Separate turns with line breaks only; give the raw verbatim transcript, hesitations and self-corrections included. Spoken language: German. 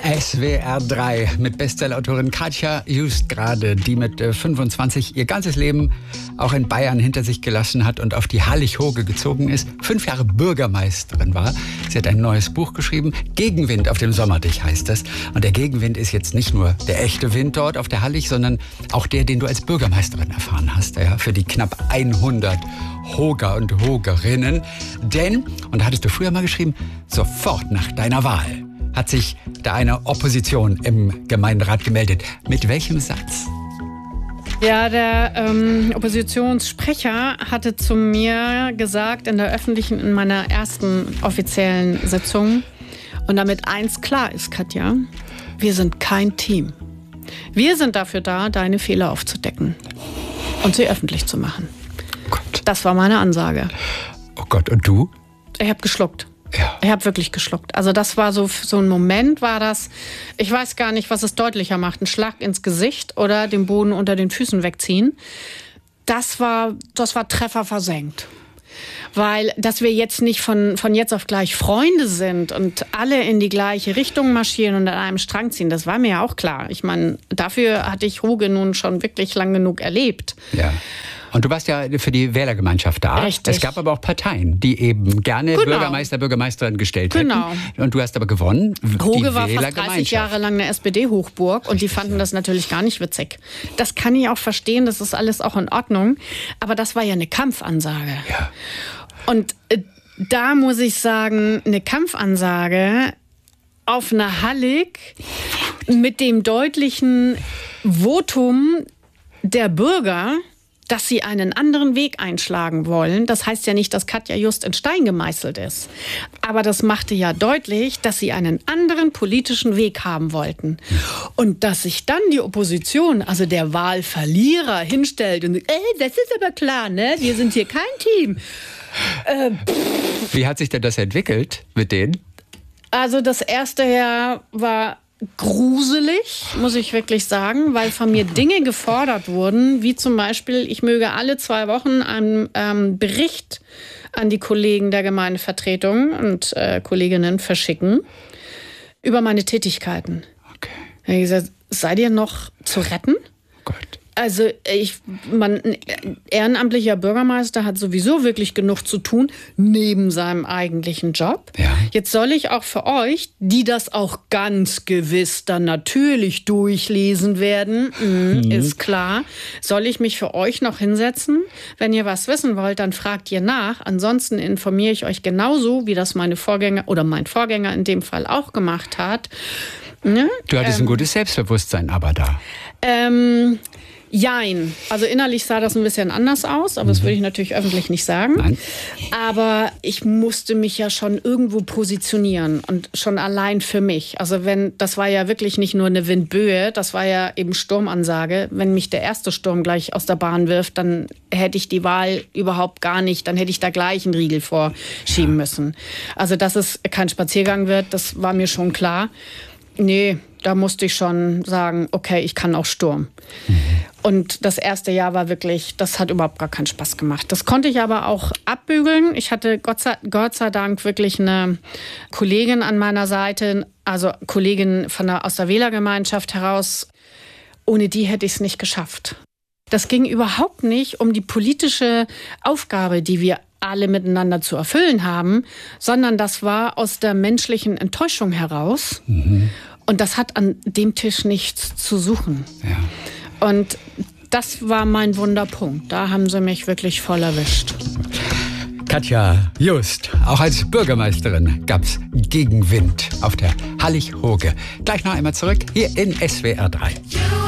S W R drei mit Bestsellerautorin Katja Just gerade, die mit äh, fünfundzwanzig ihr ganzes Leben auch in Bayern hinter sich gelassen hat und auf die Hallig-Hoge gezogen ist, fünf Jahre Bürgermeisterin war. Sie hat ein neues Buch geschrieben, Gegenwind auf dem Sommerdich heißt das. Und der Gegenwind ist jetzt nicht nur der echte Wind dort auf der Hallig, sondern auch der, den du als Bürgermeisterin erfahren hast, ja, für die knapp hundert Hoger und Hogerinnen. Denn, und da hattest du früher mal geschrieben, sofort nach deiner Wahl hat sich da eine Opposition im Gemeinderat gemeldet. Mit welchem Satz?
Ja, der ähm, Oppositionssprecher hatte zu mir gesagt in der öffentlichen, in meiner ersten offiziellen Sitzung, und damit eins klar ist, Katja, wir sind kein Team. Wir sind dafür da, deine Fehler aufzudecken und sie öffentlich zu machen.
Oh Gott.
Das war meine Ansage.
Oh Gott, und du?
Ich habe geschluckt.
Ja.
Ich habe wirklich geschluckt. Also das war so, so ein Moment, war das, ich weiß gar nicht, was es deutlicher macht, ein Schlag ins Gesicht oder den Boden unter den Füßen wegziehen. Das war, das war Treffer versenkt. Weil, dass wir jetzt nicht von, von jetzt auf gleich Freunde sind und alle in die gleiche Richtung marschieren und an einem Strang ziehen, das war mir ja auch klar. Ich meine, dafür hatte ich Hoge nun schon wirklich lang genug erlebt.
Ja. Und du warst ja für die Wählergemeinschaft da.
Richtig.
Es gab aber auch Parteien, die eben gerne
Genau.
Bürgermeister, Bürgermeisterin gestellt
Genau.
hätten. Und du hast aber gewonnen.
Hoge
die
war fast dreißig Jahre lang eine S P D-Hochburg und die fanden das natürlich gar nicht witzig. Das kann ich auch verstehen, das ist alles auch in Ordnung. Aber das war ja eine Kampfansage.
Ja.
Und äh, da muss ich sagen, eine Kampfansage auf einer Hallig mit dem deutlichen Votum der Bürger, dass sie einen anderen Weg einschlagen wollen. Das heißt ja nicht, dass Katja Just in Stein gemeißelt ist. Aber das machte ja deutlich, dass sie einen anderen politischen Weg haben wollten. Und dass sich dann die Opposition, also der Wahlverlierer, hinstellt und sagt, äh, das ist aber klar, ne? Wir sind hier kein Team. Äh,
Wie hat sich denn das entwickelt mit denen?
Also das erste Jahr war gruselig, muss ich wirklich sagen, weil von mir Dinge gefordert wurden, wie zum Beispiel, ich möge alle zwei Wochen einen ähm, Bericht an die Kollegen der Gemeindevertretung und äh, Kolleginnen verschicken über meine Tätigkeiten.
Okay.
Da habe ich gesagt, seid ihr noch zu retten?
Oh Gott.
Also ich, man, ein ehrenamtlicher Bürgermeister hat sowieso wirklich genug zu tun, neben seinem eigentlichen Job.
Ja.
Jetzt soll ich auch für euch, die das auch ganz gewiss dann natürlich durchlesen werden, mhm, mhm. ist klar, soll ich mich für euch noch hinsetzen? Wenn ihr was wissen wollt, dann fragt ihr nach. Ansonsten informiere ich euch genauso, wie das meine Vorgänger oder mein Vorgänger in dem Fall auch gemacht hat. Ne?
Du hattest ähm, ein gutes Selbstbewusstsein aber da.
Ähm... Jein. Also innerlich sah das ein bisschen anders aus, aber das würde ich natürlich öffentlich nicht sagen.
Nein.
Aber ich musste mich ja schon irgendwo positionieren und schon allein für mich. Also wenn, das war ja wirklich nicht nur eine Windböe, das war ja eben Sturmansage. Wenn mich der erste Sturm gleich aus der Bahn wirft, dann hätte ich die Wahl überhaupt gar nicht, dann hätte ich da gleich einen Riegel vorschieben müssen. Also dass es kein Spaziergang wird, das war mir schon klar. Nee, da musste ich schon sagen, okay, ich kann auch Sturm. Mhm. Und das erste Jahr war wirklich, das hat überhaupt gar keinen Spaß gemacht. Das konnte ich aber auch abbügeln. Ich hatte Gott sei, Gott sei Dank wirklich eine Kollegin an meiner Seite, also Kollegin von der, aus der Wählergemeinschaft heraus. Ohne die hätte ich es nicht geschafft. Das ging überhaupt nicht um die politische Aufgabe, die wir alle miteinander zu erfüllen haben, sondern das war aus der menschlichen Enttäuschung heraus. Mhm. Und das hat an dem Tisch nichts zu suchen.
Ja.
Und das war mein Wunderpunkt. Da haben sie mich wirklich voll erwischt.
Katja Just, auch als Bürgermeisterin gab's Gegenwind auf der Hallig-Hoge. Gleich noch einmal zurück hier in S W R drei.